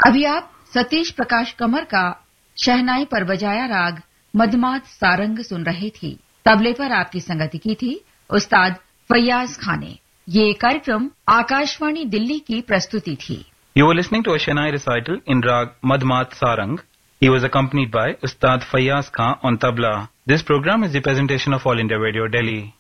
अभी आप सतीश प्रकाश कमर का शहनाई पर बजाया राग मधमात सारंग सुन रहे थे। तबले पर आपकी संगति की थी उस्ताद फैयाज खान ने। ये कार्यक्रम आकाशवाणी दिल्ली की प्रस्तुति थी। You were listening to a Shehnai recital in Rag Madhmat Sarang. He was accompanied by Ustad Fayyaz Khan on tabla. This program is the presentation of All India Radio Delhi.